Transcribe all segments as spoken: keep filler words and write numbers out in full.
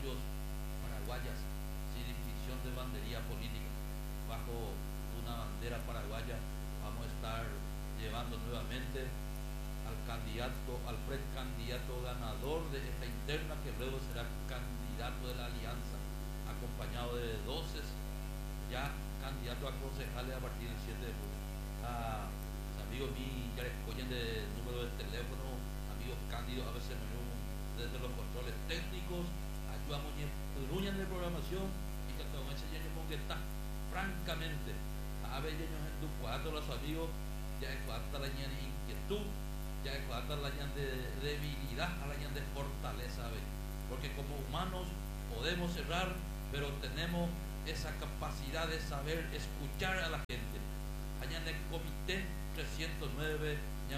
paraguayos, paraguayas, sin distinción de bandería política. Bajo una bandera paraguaya vamos a estar llevando nuevamente al candidato, al precandidato ganador de esta interna, que luego será candidato de la alianza, acompañado de doce ya candidatos a concejales a partir del siete de julio. Ah, amigos míos, ya les cogen de número de teléfono, amigos cándidos, a veces desde los controles técnicos, ayudamos en en de programación y que todo ese lleno que está francamente a ver llenos en tu cuarto los amigos, ya es cuarta la ñan de inquietud, ya es cuarta la ñan de debilidad, a la ñan de fortaleza, ¿ve? Porque como humanos podemos cerrar, pero tenemos esa capacidad de saber escuchar a la gente. Allá en el comité trescientos nueve,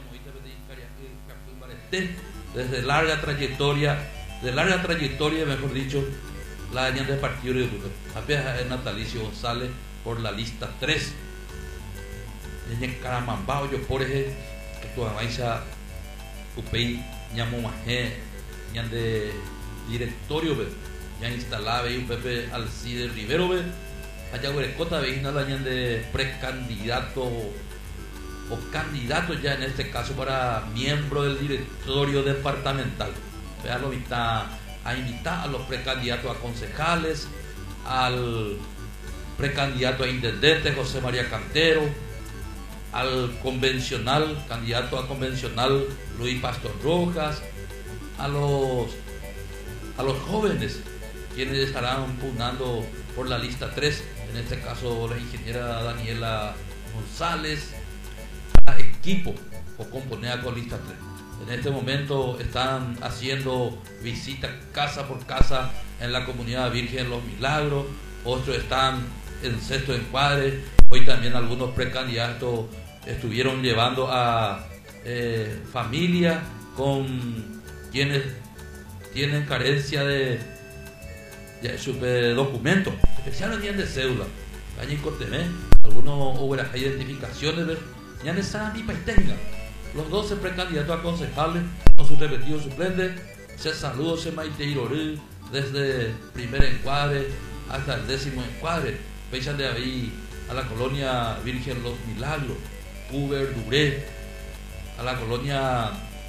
desde larga trayectoria, de larga trayectoria, mejor dicho, la año de partido de YouTube. Apenas es Natalicio González por la lista tres. En Caramambao, yo por ejemplo, que tu avaisa, Upey, ñamo majé, ñan de directorio, ya instalaba y un Pepe Alcide Rivero, allá Huerecota, veis nada de precandidato o candidato ya en este caso para miembro del directorio departamental. Vea, lo invita a invitar a los precandidatos a concejales, al precandidato a intendente José María Cantero, al convencional, candidato a convencional Luis Pastor Rojas, a los a los jóvenes quienes estarán pugnando por la lista tres, en este caso la ingeniera Daniela González, a equipo o componer con lista tres. En este momento están haciendo visitas casa por casa en la comunidad Virgen Los Milagros, otros están en sexto encuadre. Hoy también algunos precandidatos estuvieron llevando a eh, familias con quienes tienen carencia de, de sus documentos, especialmente de cédula. Allí cortemé, algunos hubo las identificaciones, ya no saben ni paitenga. Los doce precandidatos a concejales con sus repetidos suplentes, se saludó se maite Irorú desde primer encuadre hasta el décimo encuadre. Fechan de ahí a la colonia Virgen Los Milagros, Uber Duré, a la colonia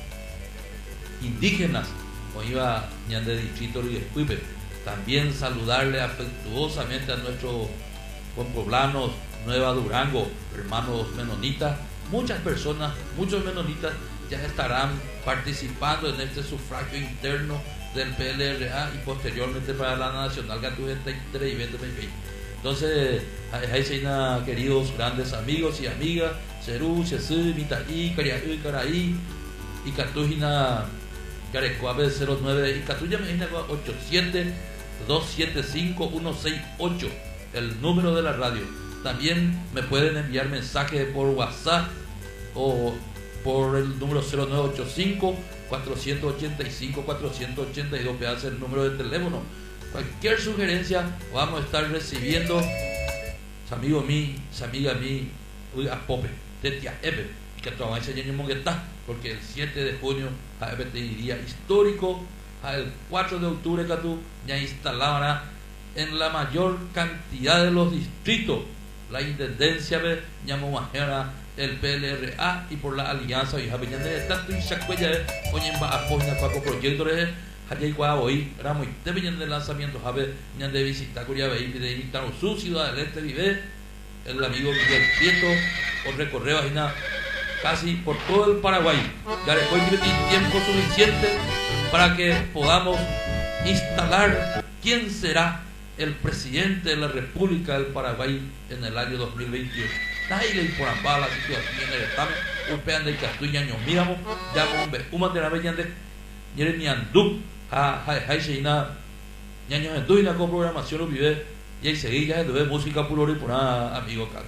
indígenas, o iba ñan de distrito y Escuipe. También saludarle afectuosamente a nuestros compoblanos Nueva Durango, hermanos menonitas. Muchas personas, muchos menonitas ya estarán participando en este sufragio interno del P L R A y posteriormente para la Nacional Gatú-veinte y veinte veinte. Entonces, ahí se queridos grandes amigos y amigas, Cerú, Chesú, Mitaí, Cariaí, Caraí, y Catujina, Carecuabe cero nueve, y Catuya me dice ocho siete dos siete cinco uno seis ocho, el número de la radio. También me pueden enviar mensajes por WhatsApp o por el número cero nueve ocho cinco cuatro ocho cinco cuatro ocho dos, que hace el número de teléfono. Cualquier sugerencia vamos a estar recibiendo. Amigo mí, amiga mí, a Pope, Tetia Ebe, que trabaja ese año Monguetá, porque el siete de junio a Ebe te diría histórico, el cuatro de octubre Catú ya instalará en la mayor cantidad de los distritos la intendencia de Ñamomajera, el P L R A y por la alianza y Javier de tanto y Chacuella oye en apoya Paco proyectores allá igual hoy era muy deben de lanzamiento Javier ñan de visitar Corea y de invitar su ciudad del este vive el amigo Miguel Prieto por recorrer vagina casi por todo el Paraguay. Ya después tiene tiempo suficiente para que podamos instalar quién será el presidente de la República del Paraguay en el año dos mil veintiocho. Nadie le por ambas la situación en el estado, un pean de Castuña ñomíamos, ya con una de la bella de Yereniandú, a Jaisina, ñaños en duina con programación lo vive, y ahí seguía de música puro y por amigo Carlos.